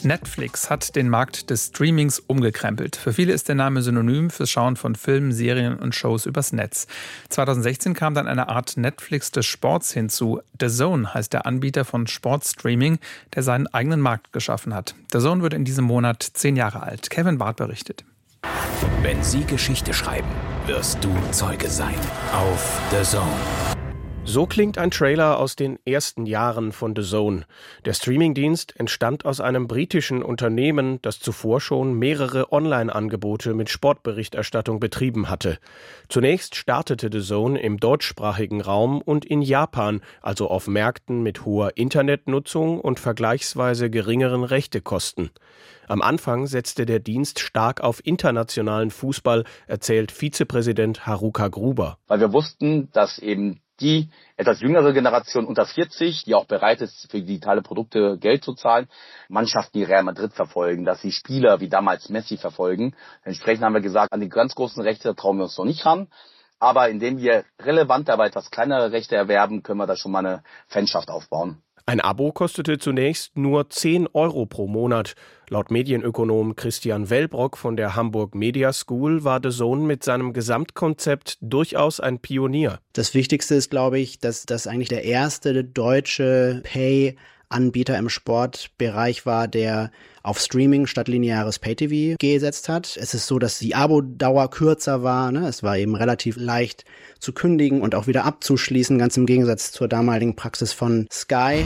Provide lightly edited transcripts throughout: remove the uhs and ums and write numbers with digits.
Netflix hat den Markt des Streamings umgekrempelt. Für viele ist der Name synonym fürs Schauen von Filmen, Serien und Shows übers Netz. 2016 kam dann eine Art Netflix des Sports hinzu. DAZN heißt der Anbieter von Sportstreaming, der seinen eigenen Markt geschaffen hat. DAZN wird in diesem Monat 10 Jahre alt. Kevin Barth berichtet. Wenn Sie Geschichte schreiben, wirst du Zeuge sein. Auf DAZN. So klingt ein Trailer aus den ersten Jahren von DAZN. Der Streamingdienst entstand aus einem britischen Unternehmen, das zuvor schon mehrere Online-Angebote mit Sportberichterstattung betrieben hatte. Zunächst startete DAZN im deutschsprachigen Raum und in Japan, also auf Märkten mit hoher Internetnutzung und vergleichsweise geringeren Rechtekosten. Am Anfang setzte der Dienst stark auf internationalen Fußball, erzählt Vizepräsident Haruka Gruber. Weil wir wussten, dass eben die etwas jüngere Generation unter 40, die auch bereit ist, für digitale Produkte Geld zu zahlen, Mannschaften, die Real Madrid verfolgen, dass sie Spieler wie damals Messi verfolgen. Entsprechend haben wir gesagt, an die ganz großen Rechte trauen wir uns noch nicht ran. Aber indem wir relevant aber etwas kleinere Rechte erwerben, können wir da schon mal eine Fanschaft aufbauen. Ein Abo kostete zunächst nur 10 Euro pro Monat. Laut Medienökonom Christian Wellbrock von der Hamburg Media School war DAZN mit seinem Gesamtkonzept durchaus ein Pionier. Das Wichtigste ist, glaube ich, dass das eigentlich der erste deutsche Pay-Anbieter im Sportbereich war, der auf Streaming statt lineares Pay-TV gesetzt hat. Es ist so, dass die Abo-Dauer kürzer war. Es war eben relativ leicht zu kündigen und auch wieder abzuschließen, ganz im Gegensatz zur damaligen Praxis von Sky.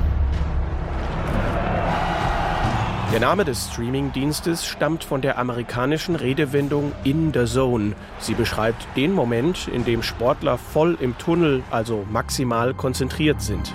Der Name des Streamingdienstes stammt von der amerikanischen Redewendung in the zone. Sie beschreibt den Moment, in dem Sportler voll im Tunnel, also maximal konzentriert sind.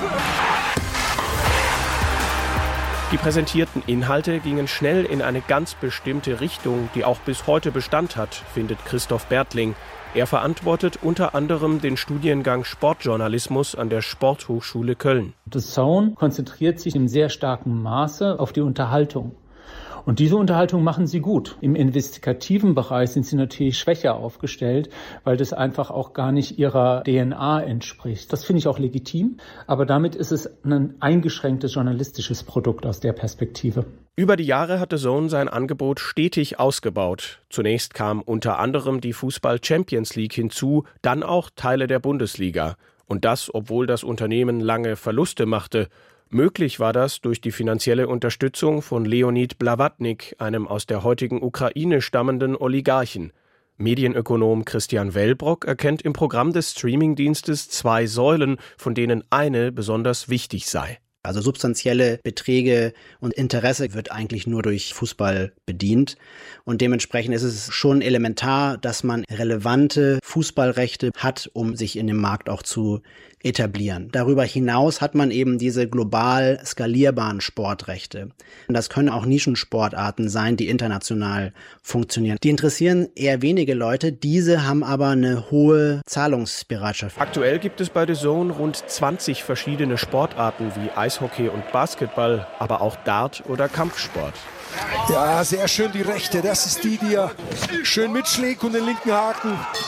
Die präsentierten Inhalte gingen schnell in eine ganz bestimmte Richtung, die auch bis heute Bestand hat, findet Christoph Bertling. Er verantwortet unter anderem den Studiengang Sportjournalismus an der Sporthochschule Köln. DAZN konzentriert sich in sehr starkem Maße auf die Unterhaltung. Und diese Unterhaltung machen sie gut. Im investigativen Bereich sind sie natürlich schwächer aufgestellt, weil das einfach auch gar nicht ihrer DNA entspricht. Das finde ich auch legitim, aber damit ist es ein eingeschränktes journalistisches Produkt aus der Perspektive. Über die Jahre hatte DAZN sein Angebot stetig ausgebaut. Zunächst kam unter anderem die Fußball-Champions League hinzu, dann auch Teile der Bundesliga. Und das, obwohl das Unternehmen lange Verluste machte. Möglich war das durch die finanzielle Unterstützung von Leonid Blavatnik, einem aus der heutigen Ukraine stammenden Oligarchen. Medienökonom Christian Wellbrock erkennt im Programm des Streamingdienstes 2 Säulen, von denen eine besonders wichtig sei. Also substanzielle Beträge und Interesse wird eigentlich nur durch Fußball bedient. Und dementsprechend ist es schon elementar, dass man relevante Fußballrechte hat, um sich in dem Markt auch zu etablieren. Darüber hinaus hat man eben diese global skalierbaren Sportrechte. Und das können auch Nischensportarten sein, die international funktionieren. Die interessieren eher wenige Leute, diese haben aber eine hohe Zahlungsbereitschaft. Aktuell gibt es bei DAZN rund 20 verschiedene Sportarten wie Eishockey und Basketball, aber auch Dart oder Kampfsport. Ja, sehr schön die rechte. Das ist die er schön mitschlägt und den linken Haken.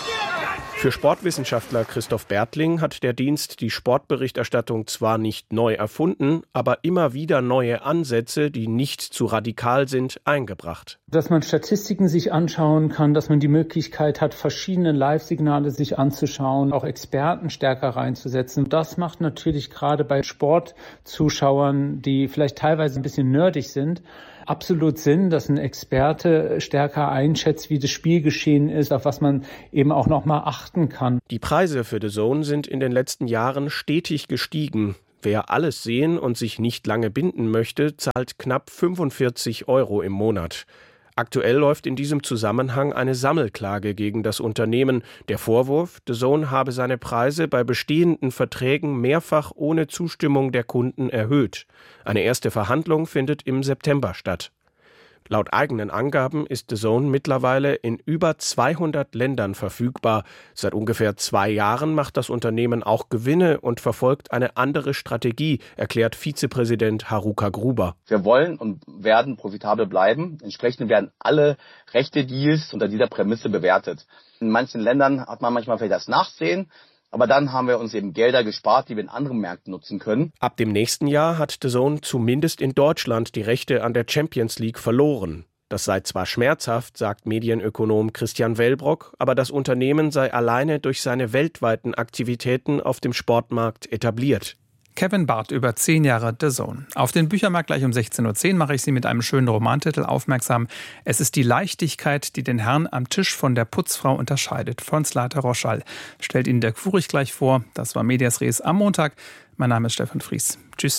Für Sportwissenschaftler Christoph Bertling hat der Dienst die Sportberichterstattung zwar nicht neu erfunden, aber immer wieder neue Ansätze, die nicht zu radikal sind, eingebracht. Dass man Statistiken sich anschauen kann, dass man die Möglichkeit hat, verschiedene Live-Signale sich anzuschauen, auch Experten stärker reinzusetzen. Das macht natürlich gerade bei Sportzuschauern, die vielleicht teilweise ein bisschen nerdig sind, absolut Sinn, dass ein Experte stärker einschätzt, wie das Spielgeschehen ist, auf was man eben auch nochmal achten kann. Die Preise für DAZN sind in den letzten Jahren stetig gestiegen. Wer alles sehen und sich nicht lange binden möchte, zahlt knapp 45 Euro im Monat. Aktuell läuft in diesem Zusammenhang eine Sammelklage gegen das Unternehmen. Der Vorwurf, DAZN habe seine Preise bei bestehenden Verträgen mehrfach ohne Zustimmung der Kunden erhöht. Eine erste Verhandlung findet im September statt. Laut eigenen Angaben ist DAZN mittlerweile in über 200 Ländern verfügbar. Seit ungefähr 2 Jahren macht das Unternehmen auch Gewinne und verfolgt eine andere Strategie, erklärt Vizepräsident Haruka Gruber. Wir wollen und werden profitabel bleiben. Entsprechend werden alle Rechte-Deals unter dieser Prämisse bewertet. In manchen Ländern hat man manchmal vielleicht das Nachsehen, Aber dann haben wir uns eben Gelder gespart, die wir in anderen Märkten nutzen können. Ab dem nächsten Jahr hat DAZN zumindest in Deutschland die Rechte an der Champions League verloren. Das sei zwar schmerzhaft, sagt Medienökonom Christian Wellbrock, aber das Unternehmen sei alleine durch seine weltweiten Aktivitäten auf dem Sportmarkt etabliert. Kevin Barth über 10 Jahre DAZN. Auf den Büchermarkt gleich um 16.10 Uhr mache ich Sie mit einem schönen Romantitel aufmerksam. Es ist die Leichtigkeit, die den Herrn am Tisch von der Putzfrau unterscheidet. Von Zlata Roschall stellt Ihnen Dirk Furich gleich vor. Das war Medias Res am Montag. Mein Name ist Stefan Fries. Tschüss.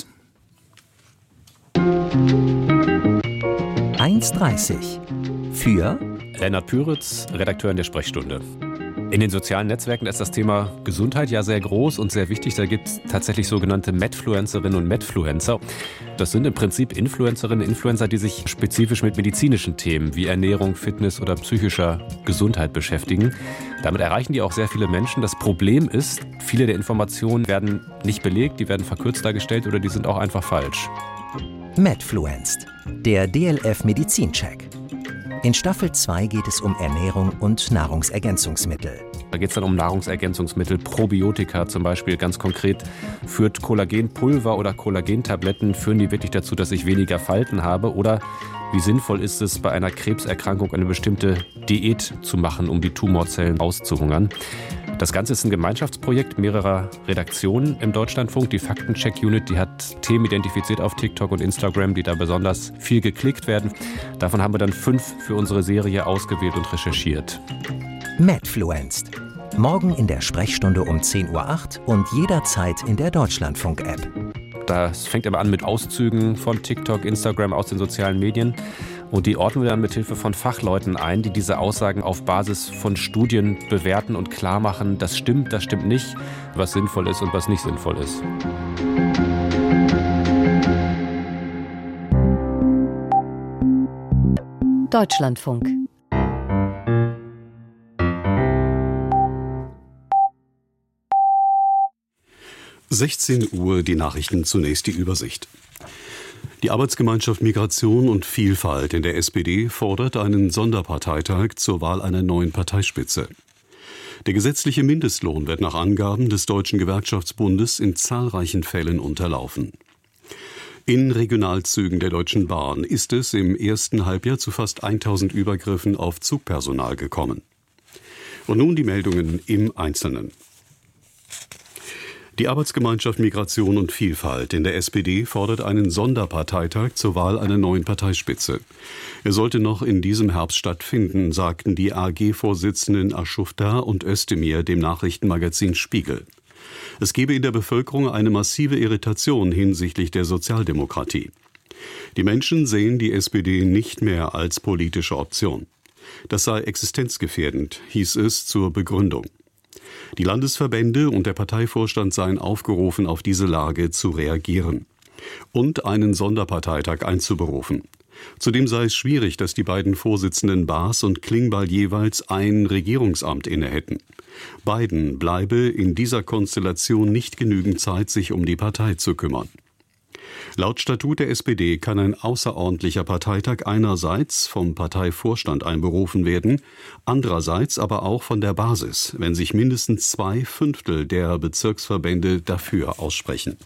1,30 für Lennart Püritz, Redakteur in der Sprechstunde. In den sozialen Netzwerken ist das Thema Gesundheit ja sehr groß und sehr wichtig. Da gibt es tatsächlich sogenannte Medfluencerinnen und Medfluencer. Das sind im Prinzip Influencerinnen und Influencer, die sich spezifisch mit medizinischen Themen wie Ernährung, Fitness oder psychischer Gesundheit beschäftigen. Damit erreichen die auch sehr viele Menschen. Das Problem ist, viele der Informationen werden nicht belegt, die werden verkürzt dargestellt oder die sind auch einfach falsch. Medfluenced, der DLF Medizincheck. In Staffel 2 geht es um Ernährung und Nahrungsergänzungsmittel. Da geht es dann um Nahrungsergänzungsmittel, Probiotika zum Beispiel. Ganz konkret führt Kollagenpulver oder Kollagentabletten, führen die wirklich dazu, dass ich weniger Falten habe? Oder wie sinnvoll ist es, bei einer Krebserkrankung eine bestimmte Diät zu machen, um die Tumorzellen auszuhungern? Das Ganze ist ein Gemeinschaftsprojekt mehrerer Redaktionen im Deutschlandfunk. Die Faktencheck-Unit, die hat Themen identifiziert auf TikTok und Instagram, die da besonders viel geklickt werden. Davon haben wir dann 5 für unsere Serie ausgewählt und recherchiert. Medfluenced. Morgen in der Sprechstunde um 10.08 Uhr und jederzeit in der Deutschlandfunk-App. Das fängt aber an mit Auszügen von TikTok, Instagram, aus den sozialen Medien. Und die ordnen wir dann mit Hilfe von Fachleuten ein, die diese Aussagen auf Basis von Studien bewerten und klar machen, das stimmt nicht, was sinnvoll ist und was nicht sinnvoll ist. Deutschlandfunk. (16 Uhr) die Nachrichten, zunächst die Übersicht. Die Arbeitsgemeinschaft Migration und Vielfalt in der SPD fordert einen Sonderparteitag zur Wahl einer neuen Parteispitze. Der gesetzliche Mindestlohn wird nach Angaben des Deutschen Gewerkschaftsbundes in zahlreichen Fällen unterlaufen. In Regionalzügen der Deutschen Bahn ist es im ersten Halbjahr zu fast 1000 Übergriffen auf Zugpersonal gekommen. Und nun die Meldungen im Einzelnen. Die Arbeitsgemeinschaft Migration und Vielfalt in der SPD fordert einen Sonderparteitag zur Wahl einer neuen Parteispitze. Er sollte noch in diesem Herbst stattfinden, sagten die AG-Vorsitzenden Aschuftar und Özdemir dem Nachrichtenmagazin Spiegel. Es gebe in der Bevölkerung eine massive Irritation hinsichtlich der Sozialdemokratie. Die Menschen sehen die SPD nicht mehr als politische Option. Das sei existenzgefährdend, hieß es zur Begründung. Die Landesverbände und der Parteivorstand seien aufgerufen, auf diese Lage zu reagieren und einen Sonderparteitag einzuberufen. Zudem sei es schwierig, dass die beiden Vorsitzenden Baas und Klingbeil jeweils ein Regierungsamt innehätten. Beiden bleibe in dieser Konstellation nicht genügend Zeit, sich um die Partei zu kümmern. Laut Statut der SPD kann ein außerordentlicher Parteitag einerseits vom Parteivorstand einberufen werden, andererseits aber auch von der Basis, wenn sich mindestens 2/5 der Bezirksverbände dafür aussprechen.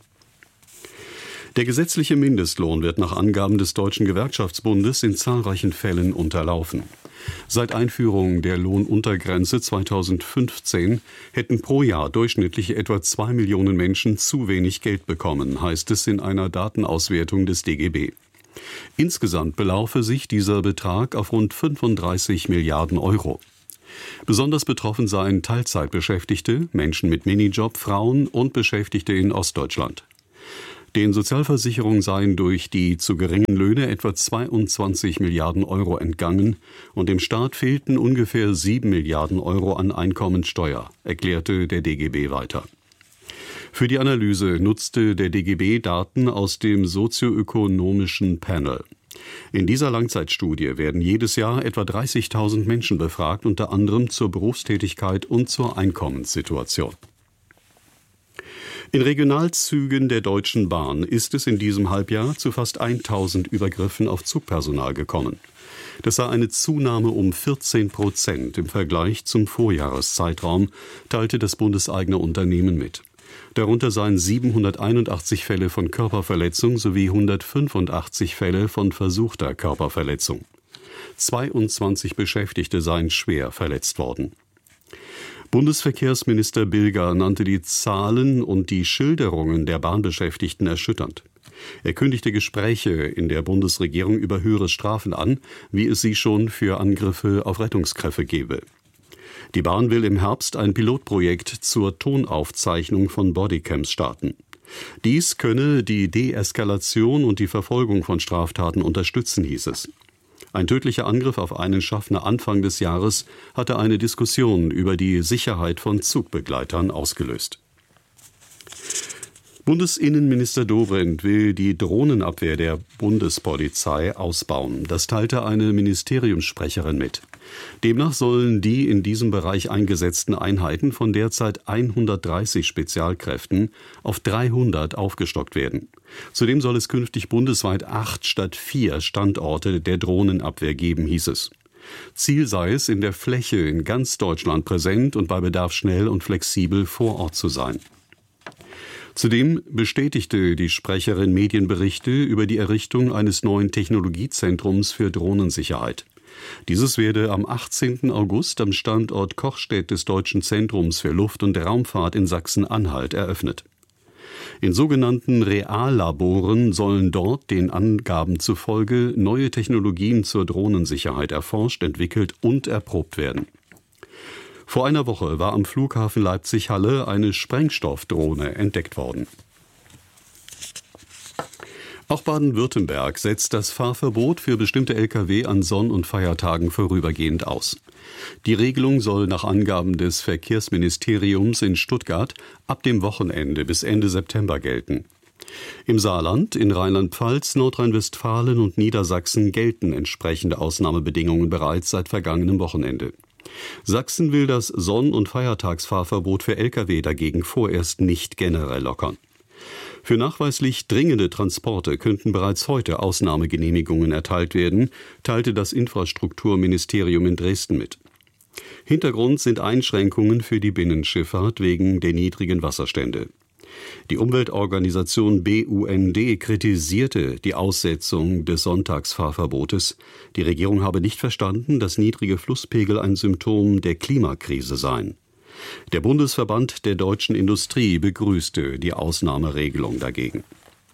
Der gesetzliche Mindestlohn wird nach Angaben des Deutschen Gewerkschaftsbundes in zahlreichen Fällen unterlaufen. Seit Einführung der Lohnuntergrenze 2015 hätten pro Jahr durchschnittlich etwa 2 Millionen Menschen zu wenig Geld bekommen, heißt es in einer Datenauswertung des DGB. Insgesamt belaufe sich dieser Betrag auf rund 35 Milliarden Euro. Besonders betroffen seien Teilzeitbeschäftigte, Menschen mit Minijob, Frauen und Beschäftigte in Ostdeutschland. Den Sozialversicherungen seien durch die zu geringen Löhne etwa 22 Milliarden Euro entgangen und dem Staat fehlten ungefähr 7 Milliarden Euro an Einkommensteuer, erklärte der DGB weiter. Für die Analyse nutzte der DGB Daten aus dem sozioökonomischen Panel. In dieser Langzeitstudie werden jedes Jahr etwa 30.000 Menschen befragt, unter anderem zur Berufstätigkeit und zur Einkommenssituation. In Regionalzügen der Deutschen Bahn ist es in diesem Halbjahr zu fast 1000 Übergriffen auf Zugpersonal gekommen. Das sei eine Zunahme um 14% im Vergleich zum Vorjahreszeitraum, teilte das bundeseigene Unternehmen mit. Darunter seien 781 Fälle von Körperverletzung sowie 185 Fälle von versuchter Körperverletzung. 22 Beschäftigte seien schwer verletzt worden. Bundesverkehrsminister Bilger nannte die Zahlen und die Schilderungen der Bahnbeschäftigten erschütternd. Er kündigte Gespräche in der Bundesregierung über höhere Strafen an, wie es sie schon für Angriffe auf Rettungskräfte gebe. Die Bahn will im Herbst ein Pilotprojekt zur Tonaufzeichnung von Bodycams starten. Dies könne die Deeskalation und die Verfolgung von Straftaten unterstützen, hieß es. Ein tödlicher Angriff auf einen Schaffner Anfang des Jahres hatte eine Diskussion über die Sicherheit von Zugbegleitern ausgelöst. Bundesinnenminister Dobrindt will die Drohnenabwehr der Bundespolizei ausbauen. Das teilte eine Ministeriumssprecherin mit. Demnach sollen die in diesem Bereich eingesetzten Einheiten von derzeit 130 Spezialkräften auf 300 aufgestockt werden. Zudem soll es künftig bundesweit 8 statt 4 Standorte der Drohnenabwehr geben, hieß es. Ziel sei es, in der Fläche in ganz Deutschland präsent und bei Bedarf schnell und flexibel vor Ort zu sein. Zudem bestätigte die Sprecherin Medienberichte über die Errichtung eines neuen Technologiezentrums für Drohnensicherheit. Dieses werde am 18. August am Standort Kochstedt des Deutschen Zentrums für Luft- und Raumfahrt in Sachsen-Anhalt eröffnet. In sogenannten Reallaboren sollen dort den Angaben zufolge neue Technologien zur Drohnensicherheit erforscht, entwickelt und erprobt werden. Vor einer Woche war am Flughafen Leipzig-Halle eine Sprengstoffdrohne entdeckt worden. Auch Baden-Württemberg setzt das Fahrverbot für bestimmte Lkw an Sonn- und Feiertagen vorübergehend aus. Die Regelung soll nach Angaben des Verkehrsministeriums in Stuttgart ab dem Wochenende bis Ende September gelten. Im Saarland, in Rheinland-Pfalz, Nordrhein-Westfalen und Niedersachsen gelten entsprechende Ausnahmebedingungen bereits seit vergangenem Wochenende. Sachsen will das Sonn- und Feiertagsfahrverbot für Lkw dagegen vorerst nicht generell lockern. Für nachweislich dringende Transporte könnten bereits heute Ausnahmegenehmigungen erteilt werden, teilte das Infrastrukturministerium in Dresden mit. Hintergrund sind Einschränkungen für die Binnenschifffahrt wegen der niedrigen Wasserstände. Die Umweltorganisation BUND kritisierte die Aussetzung des Sonntagsfahrverbotes. Die Regierung habe nicht verstanden, dass niedrige Flusspegel ein Symptom der Klimakrise seien. Der Bundesverband der deutschen Industrie begrüßte die Ausnahmeregelung dagegen.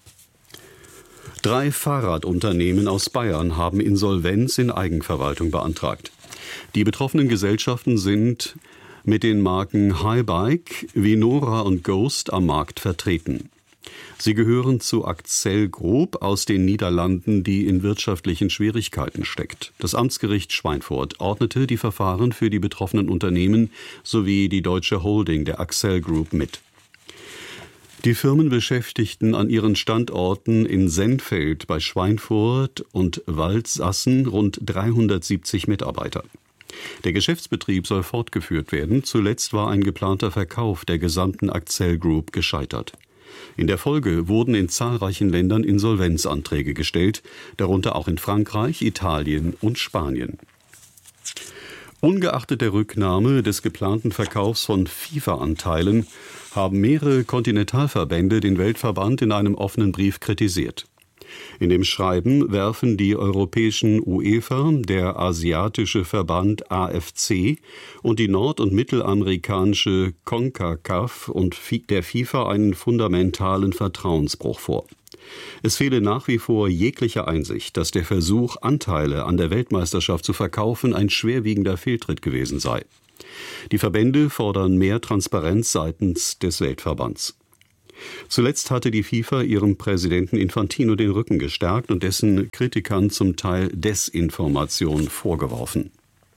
3 Fahrradunternehmen aus Bayern haben Insolvenz in Eigenverwaltung beantragt. Die betroffenen Gesellschaften sind mit den Marken Highbike, Vinora und Ghost am Markt vertreten. Sie gehören zu Accel Group aus den Niederlanden, die in wirtschaftlichen Schwierigkeiten steckt. Das Amtsgericht Schweinfurt ordnete die Verfahren für die betroffenen Unternehmen sowie die deutsche Holding der Accel Group mit. Die Firmen beschäftigten an ihren Standorten in Sennfeld bei Schweinfurt und Waldsassen rund 370 Mitarbeiter. Der Geschäftsbetrieb soll fortgeführt werden. Zuletzt war ein geplanter Verkauf der gesamten Accel Group gescheitert. In der Folge wurden in zahlreichen Ländern Insolvenzanträge gestellt, darunter auch in Frankreich, Italien und Spanien. Ungeachtet der Rücknahme des geplanten Verkaufs von FIFA-Anteilen haben mehrere Kontinentalverbände den Weltverband in einem offenen Brief kritisiert. In dem Schreiben werfen die europäischen UEFA, der asiatische Verband AFC und die nord- und mittelamerikanische CONCACAF und der FIFA einen fundamentalen Vertrauensbruch vor. Es fehle nach wie vor jegliche Einsicht, dass der Versuch, Anteile an der Weltmeisterschaft zu verkaufen, ein schwerwiegender Fehltritt gewesen sei. Die Verbände fordern mehr Transparenz seitens des Weltverbands. Zuletzt hatte die FIFA ihrem Präsidenten Infantino den Rücken gestärkt und dessen Kritikern zum Teil Desinformation vorgeworfen.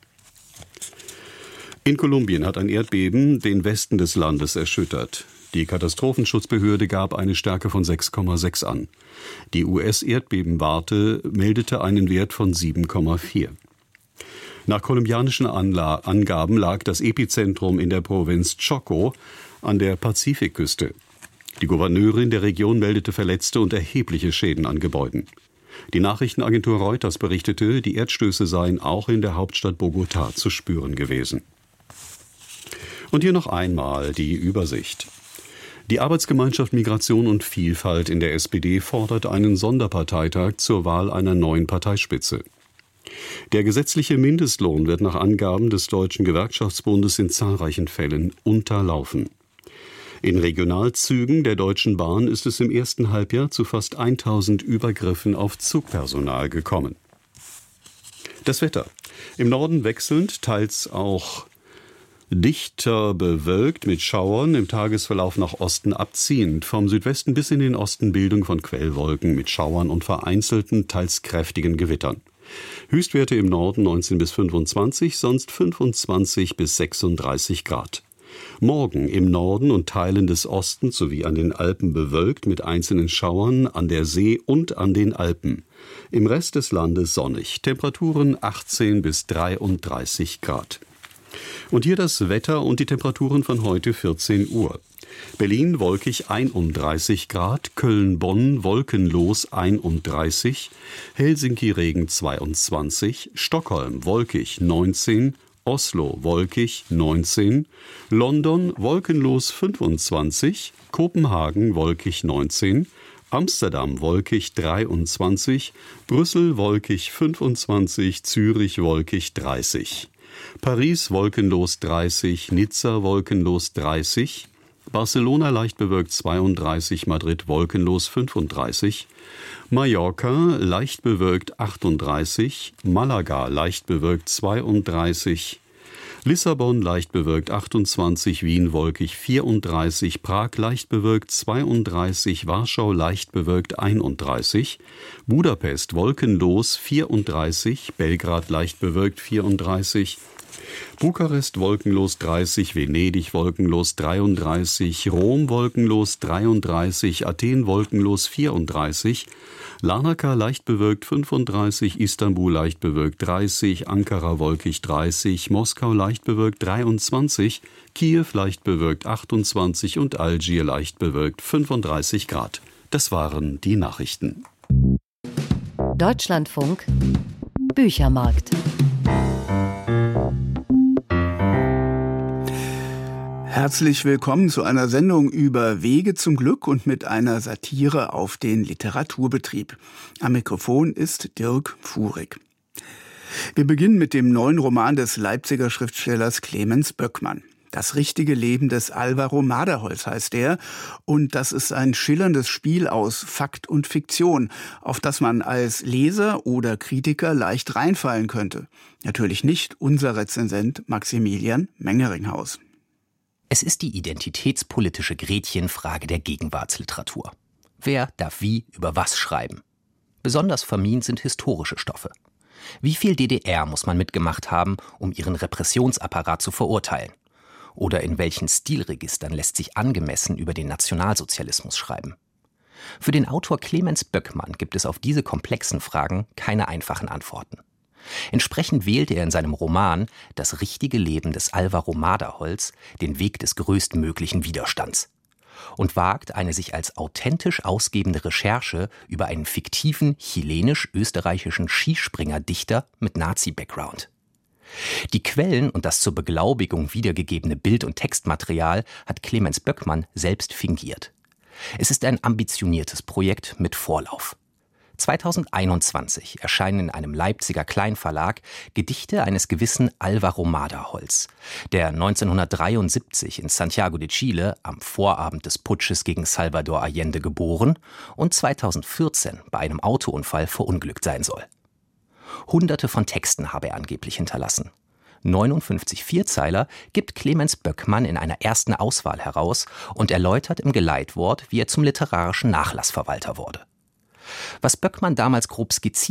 In Kolumbien hat ein Erdbeben den Westen des Landes erschüttert. Die Katastrophenschutzbehörde gab eine Stärke von 6,6 an. Die US-Erdbebenwarte meldete einen Wert von 7,4. Nach kolumbianischen Angaben lag das Epizentrum in der Provinz Chocó an der Pazifikküste. Die Gouverneurin der Region meldete Verletzte und erhebliche Schäden an Gebäuden. Die Nachrichtenagentur Reuters berichtete, die Erdstöße seien auch in der Hauptstadt Bogotá zu spüren gewesen. Und hier noch einmal die Übersicht. Die Arbeitsgemeinschaft Migration und Vielfalt in der SPD fordert einen Sonderparteitag zur Wahl einer neuen Parteispitze. Der gesetzliche Mindestlohn wird nach Angaben des Deutschen Gewerkschaftsbundes in zahlreichen Fällen unterlaufen. In Regionalzügen der Deutschen Bahn ist es im ersten Halbjahr zu fast 1000 Übergriffen auf Zugpersonal gekommen. Das Wetter. Im Norden wechselnd, teils auch dichter bewölkt mit Schauern, im Tagesverlauf nach Osten abziehend. Vom Südwesten bis in den Osten Bildung von Quellwolken mit Schauern und vereinzelten, teils kräftigen Gewittern. Höchstwerte im Norden 19 bis 25, sonst 25 bis 36 Grad. Morgen im Norden und Teilen des Ostens sowie an den Alpen bewölkt mit einzelnen Schauern an der See und an den Alpen. Im Rest des Landes sonnig. Temperaturen 18 bis 33 Grad. Und hier das Wetter und die Temperaturen von heute 14 Uhr. Berlin wolkig 31 Grad, Köln-Bonn wolkenlos 31, Helsinki Regen 22, Stockholm wolkig 19, Oslo wolkig 19, London wolkenlos 25, Kopenhagen wolkig 19, Amsterdam wolkig 23, Brüssel wolkig 25, Zürich wolkig 30. Paris wolkenlos 30, Nizza wolkenlos 30, Barcelona leicht bewölkt 32, Madrid wolkenlos 35, Mallorca leicht bewölkt 38, Malaga leicht bewölkt 32, Lissabon leicht bewölkt 28, Wien wolkig 34, Prag leicht bewölkt 32, Warschau leicht bewölkt 31, Budapest wolkenlos 34, Belgrad leicht bewölkt 34, Bukarest wolkenlos 30, Venedig wolkenlos 33, Rom wolkenlos 33, Athen wolkenlos 34, Larnaca leicht bewölkt 35, Istanbul leicht bewölkt 30, Ankara wolkig 30, Moskau leicht bewölkt 23, Kiew leicht bewölkt 28 und Algier leicht bewölkt 35 Grad. Das waren die Nachrichten. Deutschlandfunk Büchermarkt. Herzlich willkommen zu einer Sendung über Wege zum Glück und mit einer Satire auf den Literaturbetrieb. Am Mikrofon ist Dirk Fuhrig. Wir beginnen mit dem neuen Roman des Leipziger Schriftstellers Clemens Böckmann. Das richtige Leben des Alvaro Maderholz heißt er, und das ist ein schillerndes Spiel aus Fakt und Fiktion, auf das man als Leser oder Kritiker leicht reinfallen könnte. Natürlich nicht unser Rezensent Maximilian Mengeringhaus. Es ist die identitätspolitische Gretchenfrage der Gegenwartsliteratur. Wer darf wie über was schreiben? Besonders vermint sind historische Stoffe. Wie viel DDR muss man mitgemacht haben, um ihren Repressionsapparat zu verurteilen? Oder in welchen Stilregistern lässt sich angemessen über den Nationalsozialismus schreiben? Für den Autor Clemens Böckmann gibt es auf diese komplexen Fragen keine einfachen Antworten. Entsprechend wählte er in seinem Roman Das richtige Leben des Alvaro Maderholz den Weg des größtmöglichen Widerstands und wagt eine sich als authentisch ausgebende Recherche über einen fiktiven chilenisch-österreichischen Skispringer-Dichter mit Nazi-Background. Die Quellen und das zur Beglaubigung wiedergegebene Bild- und Textmaterial hat Clemens Böckmann selbst fingiert. Es ist ein ambitioniertes Projekt mit Vorlauf. 2021 erscheinen in einem Leipziger Kleinverlag Gedichte eines gewissen Alvaro Maderholz, der 1973 in Santiago de Chile am Vorabend des Putsches gegen Salvador Allende geboren und 2014 bei einem Autounfall verunglückt sein soll. Hunderte von Texten habe er angeblich hinterlassen. 59 Vierzeiler gibt Clemens Böckmann in einer ersten Auswahl heraus und erläutert im Geleitwort, wie er zum literarischen Nachlassverwalter wurde. Was Böckmann damals grob skizziert